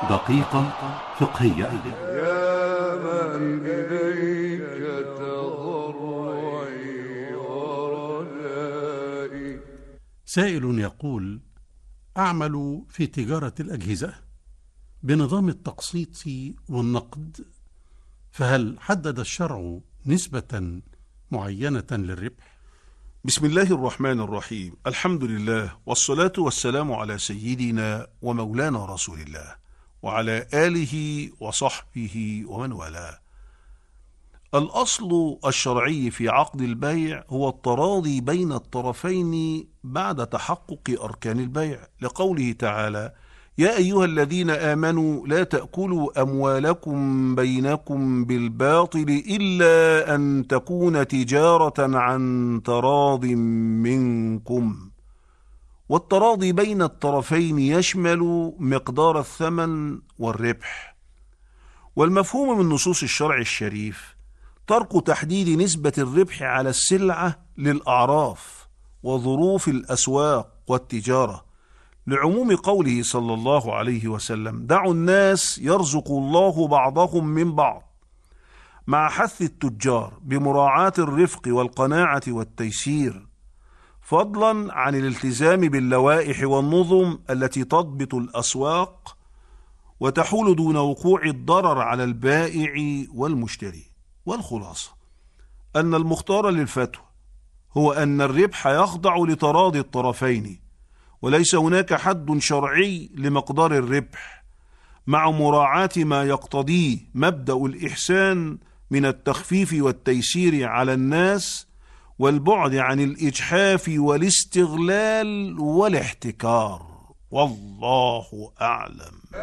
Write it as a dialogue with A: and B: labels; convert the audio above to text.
A: دقيقة فقهية.
B: يا من إليك تضرعي ورجائي.
A: سائل يقول: أعمل في تجارة الأجهزة بنظام التقسيط والنقد، فهل حدد الشرع نسبة معينة للربح؟
C: بسم الله الرحمن الرحيم. الحمد لله والصلاة والسلام على سيدنا ومولانا رسول الله وعلى آله وصحبه ومن والاه. الأصل الشرعي في عقد البيع هو التراضي بين الطرفين بعد تحقق أركان البيع، لقوله تعالى: يا أيها الذين آمنوا لا تأكلوا أموالكم بينكم بالباطل إلا أن تكون تجارة عن تراض منكم. والتراضي بين الطرفين يشمل مقدار الثمن والربح. والمفهوم من نصوص الشرع الشريف ترك تحديد نسبة الربح على السلعة للأعراف وظروف الأسواق والتجارة، لعموم قوله صلى الله عليه وسلم: دعوا الناس يرزق الله بعضهم من بعض، مع حث التجار بمراعاة الرفق والقناعة والتيسير، فضلا عن الالتزام باللوائح والنظم التي تضبط الأسواق وتحول دون وقوع الضرر على البائع والمشتري. والخلاصة أن المختار للفتوى هو أن الربح يخضع لتراضي الطرفين، وليس هناك حد شرعي لمقدار الربح، مع مراعاة ما يقتضيه مبدأ الإحسان من التخفيف والتيسير على الناس، والبعد عن الإجحاف والاستغلال والاحتكار. والله أعلم.